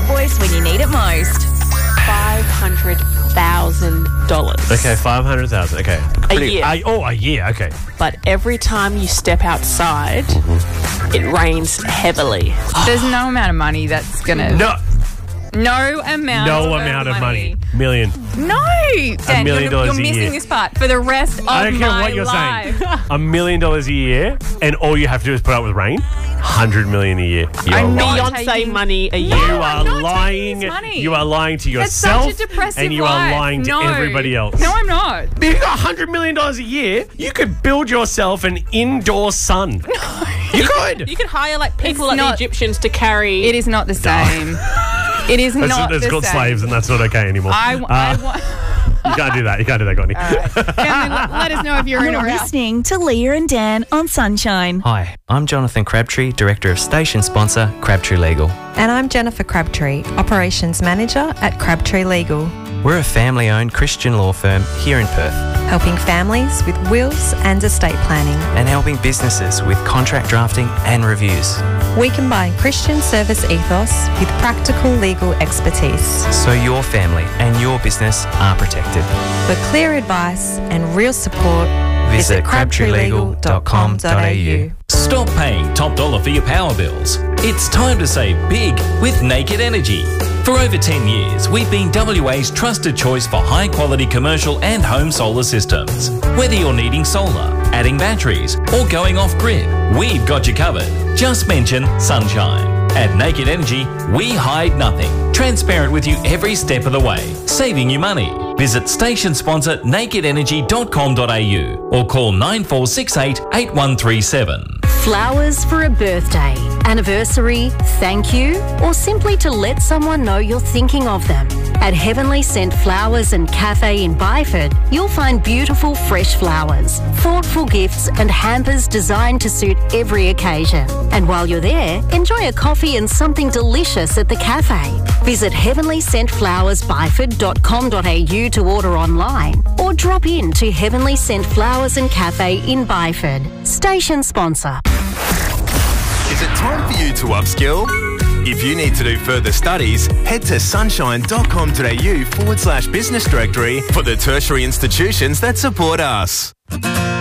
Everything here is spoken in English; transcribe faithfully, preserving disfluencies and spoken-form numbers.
voice when you need it most. five hundred thousand dollars. Okay, five hundred thousand dollars. Okay. A Pretty- year. Uh, oh, a year. Okay. But every time you step outside, Mm-hmm. it rains heavily. There's no amount of money that's going to... No, No amount no of amount of money. Million. No! Dan, million you're, dollars you're a missing year. this part for the rest of I don't care my what you're life. saying. A million dollars a year, and all you have to do is put up with rain. Hundred million a year. You're I'm lying. not Beyonce taking- money a year. You No, are I'm not lying. taking his money. You are lying to That's yourself, such a depressive and you life. are lying to No. everybody else. No, I'm not. If you got hundred million dollars a year, you could build yourself an indoor sun. You could. You could hire like people It's like not- the Egyptians to carry. It is not the same. It is That's, not that's the called same. slaves, and that's not okay anymore. I, Uh, I want... you can't do that. You can't do that, Courtney. Family, let, let us know if you're in You're or out. listening to Leah and Dan on Sunshine. Hi, I'm Jonathan Crabtree, Director of Station Sponsor, Crabtree Legal. And I'm Jennifer Crabtree, Operations Manager at Crabtree Legal, We're a family-owned Christian law firm here in Perth helping families with wills and estate planning. and helping businesses with contract drafting and reviews. We combine Christian service ethos with practical legal expertise. So your family and your business are protected. For clear advice and real support, Visit crabtree legal dot com dot a u. Stop paying top dollar for your power bills. It's time to save big with Naked Energy. For over ten years, we've been W A's trusted choice for high quality commercial and home solar systems. Whether you're needing solar, adding batteries, or going off grid, we've got you covered. Just mention Sunshine. At Naked Energy, we hide nothing. Transparent with you every step of the way, saving you money. Visit station sponsor naked energy dot com dot a u or call nine four six eight, eight one three seven. Flowers for a birthday, anniversary, thank you, or simply to let someone know you're thinking of them. At Heavenly Scent Flowers and Cafe in Byford, you'll find beautiful fresh flowers, thoughtful gifts and hampers designed to suit every occasion. And while you're there, enjoy a coffee and something delicious at the cafe. Visit heavenly scent flowers byford dot com dot a u to order online or drop in to Heavenly Scent Flowers and Cafe in Byford. Station sponsor. Is it time for you to upskill? If you need to do further studies, head to sunshine dot com dot a u forward slash business directory for the tertiary institutions that support us.